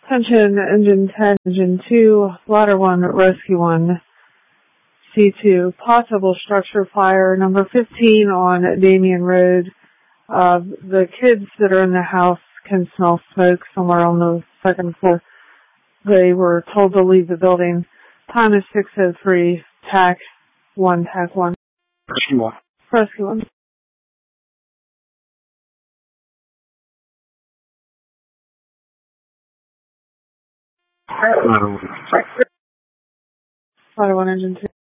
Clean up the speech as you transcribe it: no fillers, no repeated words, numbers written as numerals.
Attention, Engine 10, Engine 2, Ladder 1, Rescue 1, C2, possible structure fire, number 15 on Damien Road. The kids that are in the house can smell smoke somewhere on the second floor. They were told to leave the building. Time is 6:03, TAC 1, TAC 1. Rescue 1. Rescue 1. Ladder 1. Ladder 1, Engine 2.